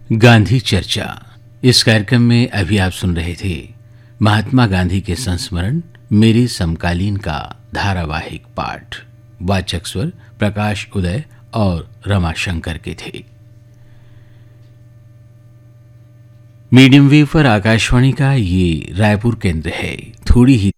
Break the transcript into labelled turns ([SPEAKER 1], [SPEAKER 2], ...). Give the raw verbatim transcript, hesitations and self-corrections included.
[SPEAKER 1] गांधी चर्चा। इस कार्यक्रम में अभी आप सुन रहे थे महात्मा गांधी के संस्मरण मेरे समकालीन का धारावाहिक पाठ। वाचक स्वर प्रकाश उदय और रमाशंकर के थे। मीडियम वेव पर आकाशवाणी का ये रायपुर केंद्र है। थोड़ी ही